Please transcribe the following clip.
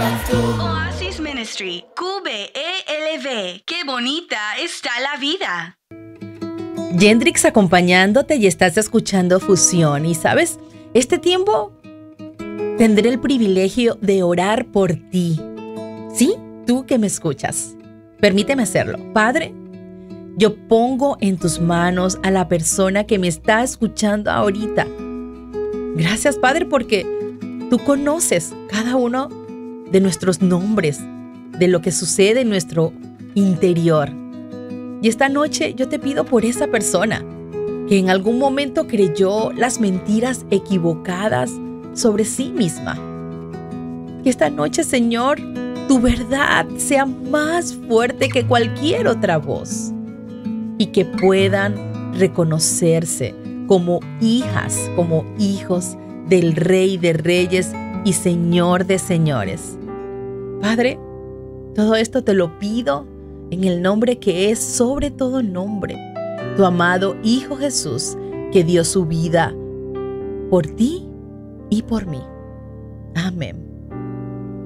Oasis Ministry, QBELV. Qué bonita está la vida. Yendrix acompañándote y estás escuchando Fusión. Y sabes, este tiempo tendré el privilegio de orar por ti. Sí, tú que me escuchas. Permíteme hacerlo. Padre, yo pongo en tus manos a la persona que me está escuchando ahorita. Gracias, Padre, porque tú conoces cada uno de nuestros nombres, de lo que sucede en nuestro interior. Y esta noche yo te pido por esa persona que en algún momento creyó las mentiras equivocadas sobre sí misma. Que esta noche, Señor, tu verdad sea más fuerte que cualquier otra voz y que puedan reconocerse como hijas, como hijos del Rey de Reyes y Señor de Señores. Padre, todo esto te lo pido en el nombre que es sobre todo nombre, tu amado Hijo Jesús, que dio su vida por ti y por mí. Amén.